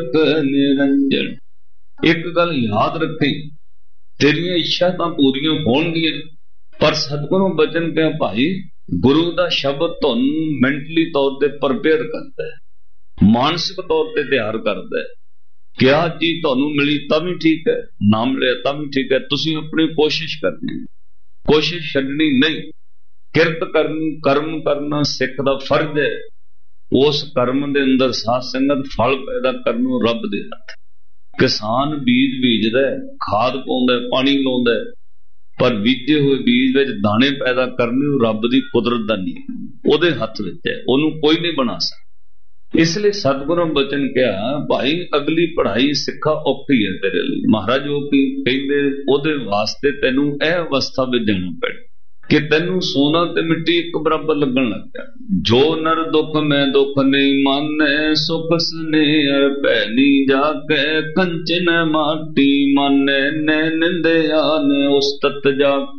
निरंजन। एक गल याद रखी, तेरिया इच्छा तां पूरियां होणगियां, पर सतगुरु बचन कहा भाई गुरु दा शब्द तुहानू मैंटली तौर ते प्रपेयर करता है, मानसिक तौर ते तैयार करता है। क्या चीज तुहानू मिली तां भी ठीक है, ना मिले तां भी ठीक है, तुसीं अपनी कोशिश करनी, कोशिश छड्डनी नहीं। किरत करनी, कर्म करना सिख दा फर्ज है। उस कर्म दे अंदर साध संगत फल पैदा करनों रब दे हथ। किसान बीज बीजदा है, खाद पाउंदा है, पानी लाउंदा है, पर बीजे हुए बीज विच दाने पैदा करने रब दी कुदरत दा नहीं, ओहदे हथ विच है, ओनू कोई नहीं बना सकदा। इसलिए सतगुरु बचन कहा भाई अगली पढ़ाई सिखा औखी है तेरे लिए। महाराज वो की कहंदे ओहदे वास्ते तैनू इह अवस्था विच जाना पैना कि तैनू सोना ते मिट्टी एक बराबर लगन लग गया। जो नर दुख में दुख नहीं माने, सुख स्नेह पैनी जाके, कंचन माटी माने ने निंदया ने उस्तत जा।